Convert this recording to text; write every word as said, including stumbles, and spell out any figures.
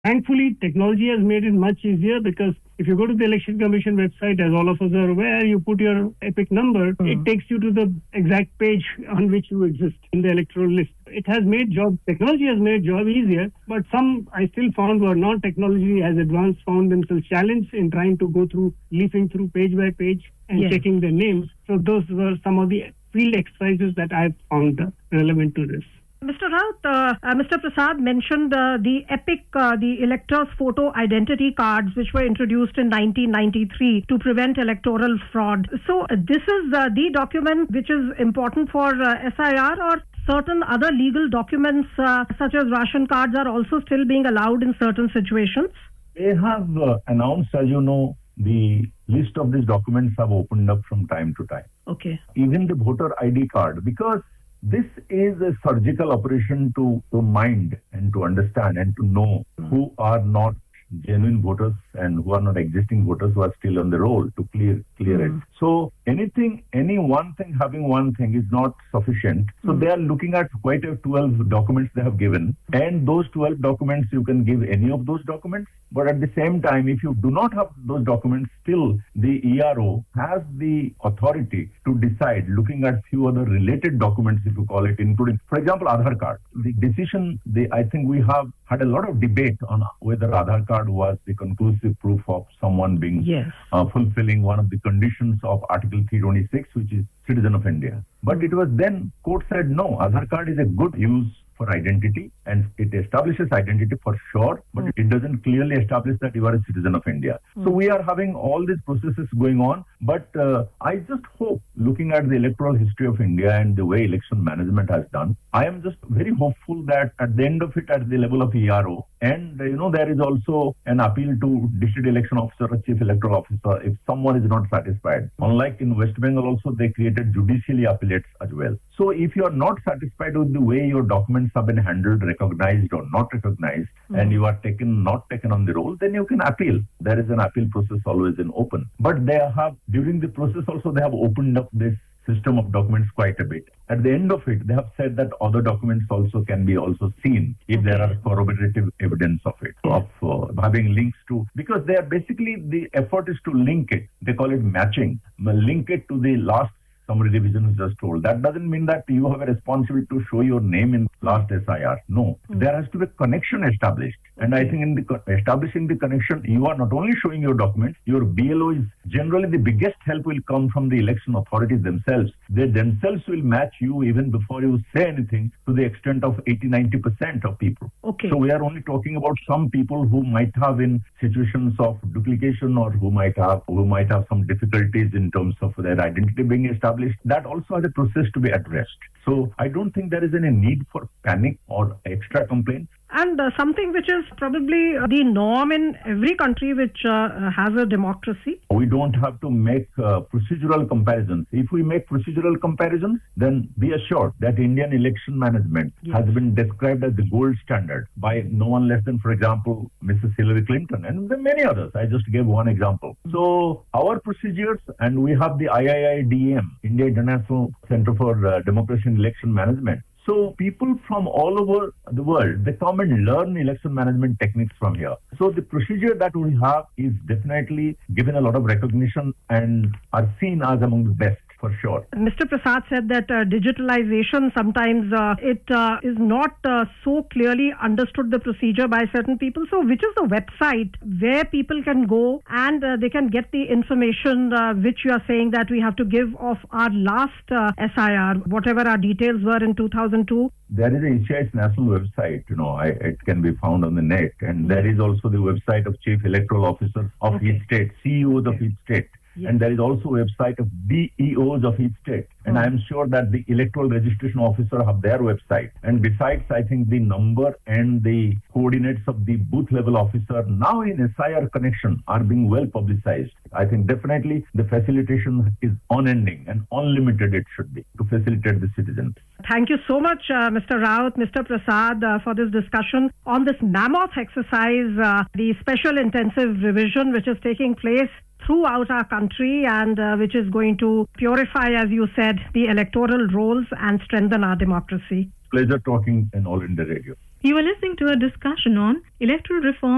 Thankfully, technology has made it much easier because if you go to the Election Commission website, as all of us are aware, you put your EPIC number, mm-hmm. it takes you to the exact page on which you exist in the electoral list. It has made job, technology has made job easier, but some I still found who are not technology as advanced found themselves challenged in trying to go through, leafing through page by page and yes. checking their names. So those were some of the field exercises that I found relevant to this. Mister Raut, uh, uh, Mister Prasad mentioned uh, the EPIC, uh, the electors' photo identity cards, which were introduced in nineteen ninety-three to prevent electoral fraud. So uh, this is uh, the document which is important for uh, S I R, or certain other legal documents uh, such as ration cards are also still being allowed in certain situations? They have uh, announced, as you know, the list of these documents have opened up from time to time. Okay. Even the voter I D card, because this is a surgical operation to, to mind and to understand and to know mm. who are not genuine voters and who are not existing voters who are still on the roll to clear clear mm. it. So anything, any one thing having one thing is not sufficient. So mm. they are looking at quite a twelve documents they have given, and those twelve documents you can give any of those documents. But at the same time, if you do not have those documents, still the E R O has the authority to decide, looking at few other related documents, if you call it, including, for example, Aadhaar card. The decision, the, I think we have had a lot of debate on whether Aadhaar card was the conclusive proof of someone being yes. uh, fulfilling one of the conditions of Article three twenty-six, which is citizen of India. But it was then court said no, Aadhaar card is a good use for identity, and it establishes identity for sure, but mm. it doesn't clearly establish that you are a citizen of India. Mm. So we are having all these processes going on, but uh, I just hope, looking at the electoral history of India and the way election management has done, I am just very hopeful that at the end of it, at the level of E R O, and you know, there is also an appeal to district election officer or chief electoral officer if someone is not satisfied. Unlike in West Bengal also, they created judicially appellates as well. So if you are not satisfied with the way your documents have been handled, recognized or not recognized, mm-hmm. and you are taken, not taken on the roll, then you can appeal. There is an appeal process always in open. But they have, during the process also, they have opened up this system of documents quite a bit. At the end of it, they have said that other documents also can be also seen if there are corroborative evidence of it, of uh, having links to, because they are basically, the effort is to link it. They call it matching, link it to the last summary revision is just told. That doesn't mean that you have a responsibility to show your name in last S I R. No, mm-hmm. there has to be a connection established. And I think in the co- establishing the connection, you are not only showing your documents, your B L O is generally the biggest help will come from the election authorities themselves. They themselves will match you even before you say anything, to the extent of eighty to ninety percent of people. Okay. So we are only talking about some people who might have in situations of duplication, or who might have who might have some difficulties in terms of their identity being established. That also has a process to be addressed. So I don't think there is any need for panic or extra complaint. And uh, something which is probably uh, the norm in every country which uh, has a democracy. We don't have to make uh, procedural comparisons. If we make procedural comparisons, then be assured that Indian election management yes. has been described as the gold standard by no one less than, for example, Missus Hillary Clinton and many others. I just gave one example. So our procedures, and we have the I I I D M, India International Center for uh, Democracy and Election Management. So people from all over the world, they come and learn election management techniques from here. So the procedure that we have is definitely given a lot of recognition and are seen as among the best, for sure. Mister Prasad said that uh, digitalization sometimes uh, it uh, is not uh, so clearly understood, the procedure, by certain people. So which is the website where people can go and uh, they can get the information uh, which you are saying that we have to give of our last uh, S I R, whatever our details were in two thousand two? There is a H I S national website, you know, I, it can be found on the net. And there is also the website of Chief Electoral Officer of okay. each state, C E Os of each state. Yes. And there is also a website of D E Os of each state. And oh. I am sure that the electoral registration officer have their website. And besides, I think the number and the coordinates of the booth level officer now in S I R connection are being well publicized. I think definitely the facilitation is unending and unlimited it should be to facilitate the citizens. Thank you so much, uh, Mister Raut, Mister Prasad, uh, for this discussion on this mammoth exercise, uh, the special intensive revision which is taking place throughout our country and uh, which is going to purify, as you said, the electoral rolls and strengthen our democracy. Pleasure talking in All India Radio. You were listening to a discussion on electoral reform